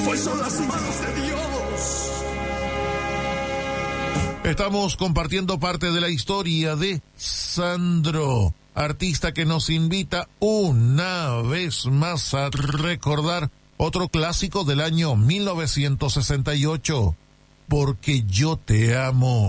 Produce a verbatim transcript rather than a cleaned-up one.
Pues son las manos de Dios. Estamos compartiendo parte de la historia de Sandro, artista que nos invita una vez más a recordar otro clásico del año mil novecientos sesenta y ocho, Porque yo te amo.